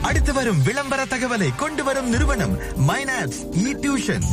அடுத்து வரும் விளம்பர தகவலை கொண்டு வரும் நிறுவனம் மைனாப்ஸ் இ-டியூஷன்.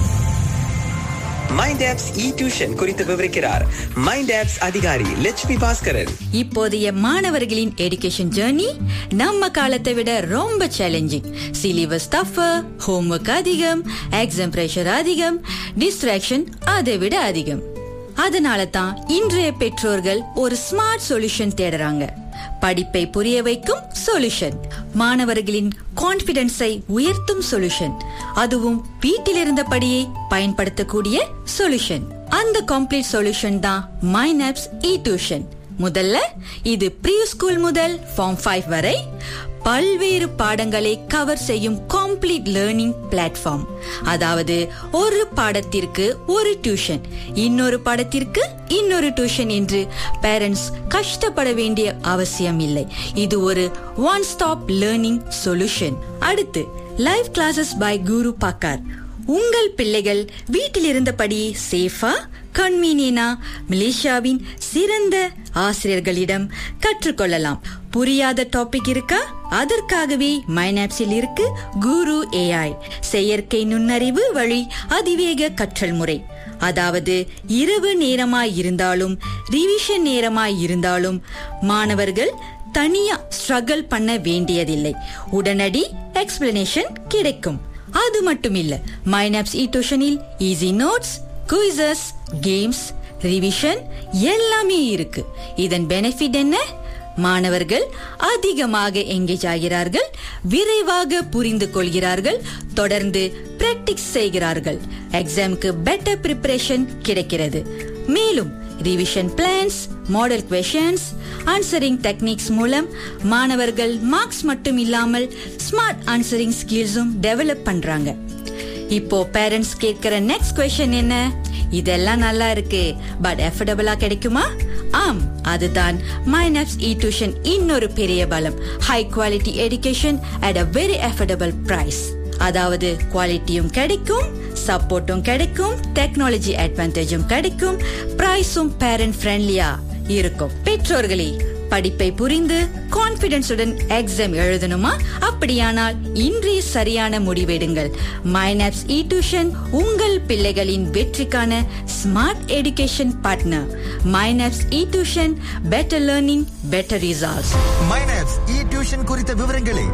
மைண்டாப்ஸ் இ-டியூஷன் குறித்து விவரிக்கிறார் மைண்டாப்ஸ் அதிகாரி லட்சுமி பாஸ்கரன். இப்போதைய மாணவர்களின் எஜுகேஷன் ஜர்னி நம்ம காலத்தை விட ரொம்ப சேலஞ்சிங். சிலிபஸ் டஃபர், ஹோம்வொர்க் அதிகம், எக்ஸாம் பிரஷர் அதிகம், டிஸ்ட்ராக்ஷன் அதை விட அதிகம். அதனால தான் இன்றைய பெற்றோர்கள் ஒரு ஸ்மார்ட் சொல்யூஷன் தேடுறாங்க. படிப்பை புரிய வைக்கும் சொல்யூஷன், மாணவர்களின் கான்பிடன்ஸை உயர்த்தும் சொல்யூஷன், அதுவும் வீட்டில் இருந்தபடியே பயன்படுத்தக்கூடிய சொல்யூஷன். அந்த கம்ப்ளீட் சொல்யூஷன் தான் மைனாப்ஸ் இ-டியூஷன். முதல்ல இது ப்ரீ ஸ்கூல் முதல் ஃபார்ம் 5 வரை பல்வேறு பாடங்களை கவர் செய்யும் கம்ப்ளீட் லேர்னிங் பிளாட்ஃபார்ம். அதாவது ஒரு பாடத்திற்கு ஒரு டியூஷன், இன்னொரு பாடத்திற்கு இன்னொரு டியூஷன் என்று பேரண்ட்ஸ் கஷ்டப்பட வேண்டிய அவசியம் இல்லை. இது ஒரு ஒன் ஸ்டாப் லேர்னிங் சொல்யூஷன். அடுத்து லைவ் கிளாஸஸ் பை குரு பாக்கார். உங்கள் பிள்ளைகள் வீட்டில் இருந்தபடி சேஃபா கன்வீனியனா மலேசியாவின் சிறந்த ஆசிரியர்களிடம் கற்றுக்கொள்ளலாம். புரியாத டாபிக் இருக்கா? அதற்காகவே மைனாப்ஸில் இருக்கு குரு AI, செயற்கை நுண்ணறிவு வழி அதிவேக கற்றல் முறை. அதாவது இரவு நேரமாய் இருந்தாலும் ரிவிஷன் நேரமாய் இருந்தாலும் மாணவர்கள் தனியா ஸ்ட்ரகிள் பண்ண வேண்டியதில்லை. உடனடி எக்ஸ்பிளனேஷன் கிடைக்கும். அது மட்டும் இல்ல, மைனாப்ஸ் இ-டியூஷனில் easy notes, quizzes, games, revision எல்லாமே இருக்கு. இதன் பெனிஃபிட் என்ன? மாணவர்கள் அதிகமாக எங்கேஜ் ஆகிறார்கள், விரைவாக புரிந்து கொள்கிறார்கள், தொடர்ந்து பிராக்டிஸ் செய்கிறார்கள், எக்ஸாமுக்கு பெட்டர் பிரிப்பரேஷன் கிடைக்கிறது. மேலும் revision plans, model குவெஷன்ஸ், answering techniques மூலம் மாணவர்கள் மார்க்ஸ் மட்டும் இல்லாமல் ஸ்மார்ட் ஆன்சரிங் ஸ்கில்ஸும் டெவலப் பண்றாங்க. இப்போ பேரண்ட்ஸ் கேட்கிற நெக்ஸ்ட் क्वेश्चन என்ன? இதெல்லாம் நல்லா இருக்கு, பட் அஃபோர்டபிளா கிடைக்குமா? ஆம், அதுதான் மைனாப்ஸ் இ-டியூஷன் இன்னொரு பெரிய பலம். High quality education at a very affordable price. அதாவது குவாலிட்டியும் கிடைக்கும், சப்போர்ட்டும் கிடைக்கும், டெக்னாலஜி அட்வான்டேஜும் கிடைக்கும், பிரைஸும் பேரண்ட் ஃப்ரெண்ட்லியா இருக்கும். பெற்றோர்களே, படிப்பை புரிந்து கான்பிடன்ஸுடன் எக்ஸாம் எழுதணுமா? அப்படியானால் இன்றைய சரியான முடிவெடுங்கள். மைனாப்ஸ் இ-டியூஷன் உங்கள் பிள்ளைகளின் வெற்றிக்கான smart education partner. மைனாப்ஸ் இ-டியூஷன், better learning, better results. மைனாப்ஸ் இ-டியூஷன் குறித்த விவரங்களை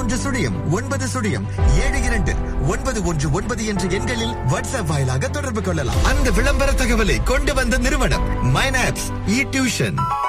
0101729119 என்ற எண்களில் வாட்ஸ்அப் வாயிலாக தொடர்பு கொள்ளலாம். அந்த விளம்பர தகவலை கொண்டு வந்த நிறுவனம் மைனாப்ஸ் இ-டியூஷன்.